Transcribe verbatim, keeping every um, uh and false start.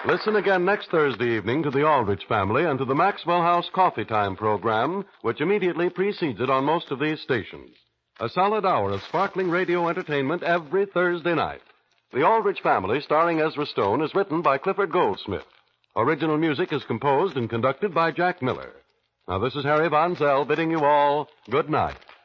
Listen again next Thursday evening to the Aldrich family and to the Maxwell House Coffee Time program, which immediately precedes it on most of these stations. A solid hour of sparkling radio entertainment every Thursday night. The Aldrich Family, starring Ezra Stone, is written by Clifford Goldsmith. Original music is composed and conducted by Jack Miller. Now, this is Harry Von Zell bidding you all good night.